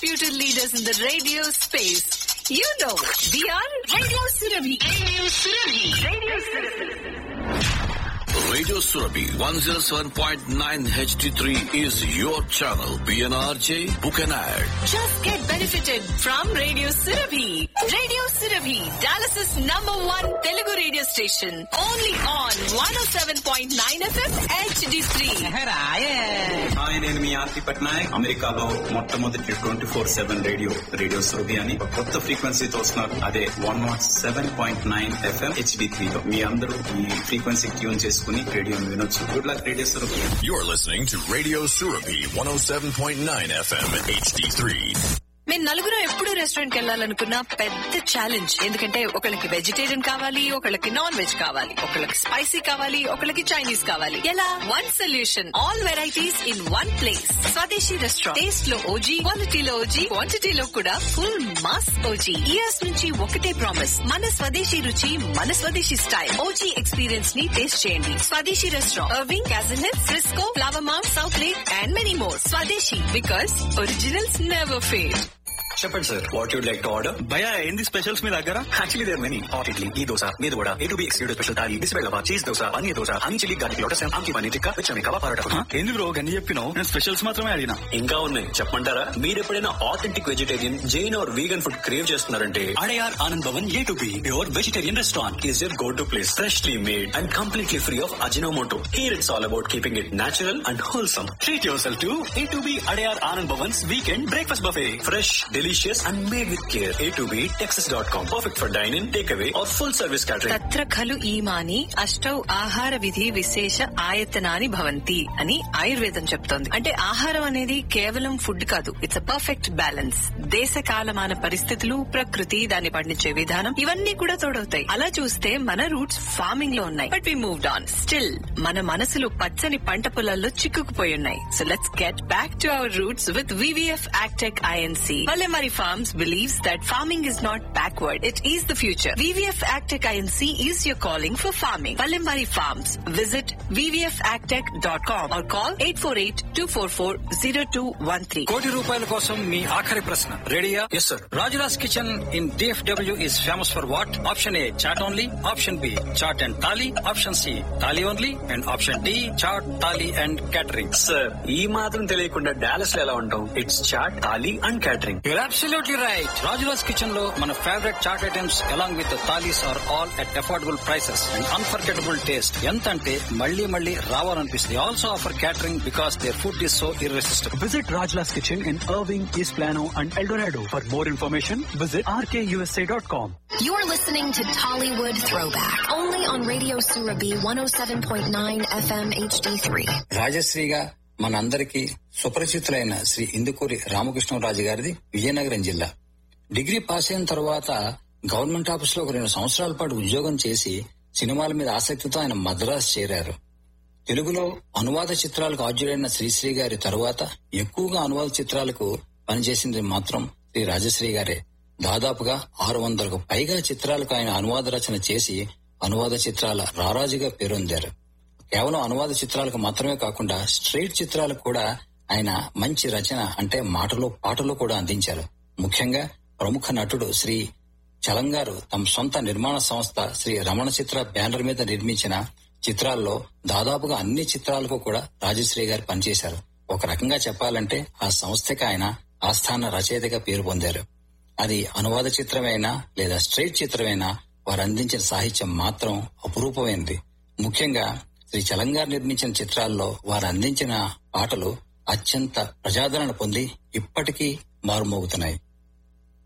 undisputed leaders in the radio space. You know, we are Radio Surabhi. Radio Surabhi. Radio Surabhi. Radio Surabhi 107.9 HD3 is your channel. PNRJ, book an ad. Just get benefited from Radio Surabhi. Radio Surabhi, Dallas's #1 Telugu radio station. Only on 107.9 FM HD3. Hi, నేను మీ ఆర్తి పట్నాయక్. అమెరికాలో మొట్టమొదటి 24/7 radio Surabhi అని ఒక కొత్త ఫ్రీక్వెన్సీతో వస్తున్నారు. అదే 107.9 FM HD3 లో మీ అందరూ ఈ ఫ్రీక్వెన్సీ ట్యూన్ చేసుకుని రేడియోని వినొచ్చు. Good luck radio Surabhi. You're listening to Radio Surabhi 107.9 FM HD3. మేము నలుగురు ఎప్పుడు రెస్టారెంట్ కి వెళ్ళాలనుకున్న పెద్ద ఛాలెంజ్. ఎందుకంటే ఒకళ్ళకి వెజిటేరియన్ కావాలి, ఒకళ్ళకి నాన్ వెజ్ కావాలి, ఒకళ్ళకి స్పైసీ కావాలి, ఒకళ్ళకి చైనీస్ కావాలి. ఎలా? One solution, all varieties in one place. స్వదేశీ రెస్టారెంట్. టేస్ట్ లో ఓజీ, క్వాలిటీలో ఓజీ, క్వాంటిటీలో కూడా ఫుల్ మాస్ ఓజీ. ఇయర్స్ నుంచి ఒకటే ప్రామిస్, మన స్వదేశీ రుచి, మన స్వదేశీ స్టైల్. ఓజీ ఎక్స్పీరియన్స్ ని టేస్ట్ చేయండి. స్వదేశీ restaurant, Irving, castle hills, Frisco, flower ma'am, south lake and many more. స్వదేశీ, బికాస్ ఒరిజినల్స్ నెవర్ ఫెయిల్. చెప్పండి sir, what you'd like to order? భయ, ఏంది స్పెషల్స్ మీ దగ్గర? Actually there many. Hot idli, ఈ దోశ, మీద vada, A2B excluded special thali, బిస్బెల్లవా, cheese dosa, paneer dosa, honey chilli garlic lotus, ఆమ్కి paneer tikka, విచమి kebab parotta. ఏంది bro గన్ని చెప్పినావు? నేను స్పెషల్స్ మాత్రమే అడిగినా. ఇంకా ఉన్నాయి, చెప్పమంటారా? మీరు ఎప్పుడైనా authentic vegetarian, Jain are vegan food crave చేస్తున్నారంటే Adyar Anand Bhavan A2B pure vegetarian restaurant is your go to place. Freshly made and completely free of Ajinomoto. Here it's all about keeping it natural and wholesome. Treat yourself to A2B Adayar Anand Bhavan's weekend breakfast buffet. Fresh, delicious and made with care. A2B Texas.com. Perfect for dine-in, takeaway or full service catering. తత్ర ఖలు ఈమాని అష్టౌ ఆహార విధి విశేష ఆయతనాని భవంతి అని ఆయుర్వేదం చెప్తోంది. అంటే ఆహారం అనేది కేవలం ఫుడ్ కాదు, ఇట్స్ అ పర్ఫెక్ట్ బ్యాలెన్స్. దేశ కాలమాన పరిస్థితులు, ప్రకృతి, దాన్ని పండించే విధానం, ఇవన్నీ కూడా తోడవుతాయి. అలా చూస్తే మన రూట్స్ ఫార్మింగ్ లో ఉన్నాయి, but we moved on. Still మన మనసులు పచ్చని పంట పొలాల్లో చిక్కుకుపోయి ఉన్నాయి. So let's get back to our roots with VVF Agtech INC. Palamari Farms believes that farming is not backward, it is the future. VVF Agtech INC is your calling for farming. Palamari Farms. Visit vvfagtech.com or call 848-244-0213. కోటి రూపాయల కోసం మీ ఆఖరి ప్రశ్న రెడీయా? Yes sir. Rajula's kitchen in DFW is famous for what? Option A, chat only. Option B, chat and thali. Option C, thali only. And Option D, chat, thali and catering. Sir, ఈ మాత్రం తెలియకుండా Dallas లో ఎలా ఉంటాం? It's chat, thali and catering. You're absolutely right. Rajula's kitchen లో మన favourite chat items along with the thalis are all at affordable prices and unforgettable taste. ఎంత అంటే మళ్ళీ మళ్ళీ రావాలనిపిస్తుంది. They also offer catering because their food is so irresistible. Visit Rajla's Kitchen in Irving, East Plano and El Dorado. For more information, visit rkusa.com. You're listening to Tollywood Throwback, only on Radio Surabhi 107.9 FM HD3. రాజశ్రీగా మనందరికీ సుపరిచితులైన శ్రీ ఇందుకూరి రామకృష్ణరాజు గారిది విజయనగరం జిల్లా. Degree pass అయిన తర్వాత government office లో ఒక 2 సంవత్సరాల పాటు ఉద్యోగం చేసి సినిమాల మీద ఆసక్తితో ఆయన మద్రాసు చేరారు. తెలుగులో అనువాద చిత్రాలకు ఆద్యుడైన శ్రీశ్రీ గారి తరువాత ఎక్కువగా అనువాద చిత్రాలకు పనిచేసింది మాత్రం శ్రీ రాజశ్రీ గారే. దాదాపుగా 600కు పైగా చిత్రాలకు ఆయన అనువాద రచన చేసి అనువాద చిత్రాల రారాజుగా పేరొందారు. కేవలం అనువాద చిత్రాలకు మాత్రమే కాకుండా స్ట్రైట్ చిత్రాలకు కూడా ఆయన మంచి రచన అంటే మాటలు పాటలు కూడా అందించారు. ముఖ్యంగా ప్రముఖ నటుడు శ్రీ చలంగారు తమ సొంత నిర్మాణ సంస్థ శ్రీ రమణ చిత్ర బ్యానర్ మీద నిర్మించిన చిత్రాల్లో దాదాపుగా అన్ని చిత్రాలకు కూడా రాజశ్రీ గారు పనిచేశారు. ఒక రకంగా చెప్పాలంటే ఆ సంస్థకి ఆయన ఆస్థాన రచయితగా పేరు పొందారు. అది అనువాద చిత్రమైనా లేదా స్ట్రైట్ చిత్రమైనా వారు అందించిన సాహిత్యం మాత్రం అపురూపమైనది. ముఖ్యంగా శ్రీ చలంగారు నిర్మించిన చిత్రాల్లో వారు అందించిన పాటలు అత్యంత ప్రజాదరణ పొంది ఇప్పటికీ మారుమోగుతున్నాయి.